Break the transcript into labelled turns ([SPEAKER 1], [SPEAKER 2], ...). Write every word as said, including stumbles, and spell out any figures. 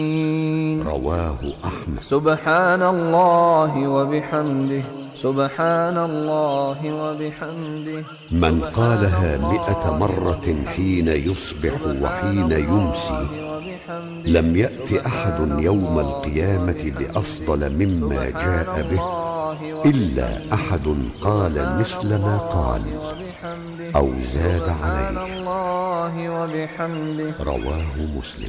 [SPEAKER 1] رواه أحمد.
[SPEAKER 2] سبحان الله وبحمده، سبحان الله وبحمده.
[SPEAKER 1] من قالها مئة مرة حين يصبح وحين يمسي لم يأت أحد يوم القيامة بأفضل مما جاء به إلا أحد قال مثل ما قال أو زاد عليه.
[SPEAKER 2] الله وبحمده.
[SPEAKER 1] رواه مسلم.